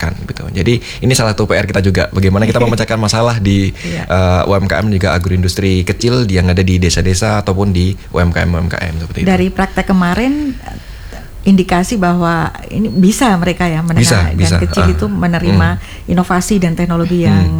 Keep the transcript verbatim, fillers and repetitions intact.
pecahkan gitu. Jadi ini salah satu P R kita juga, bagaimana kita memecahkan masalah di uh, U M K M juga agroindustri kecil yang ada di desa-desa ataupun di U M K M U M K M seperti itu. Dari praktek kemarin indikasi bahwa ini bisa mereka ya menengah bisa, dan bisa. kecil uh, itu menerima mm. inovasi dan teknologi yang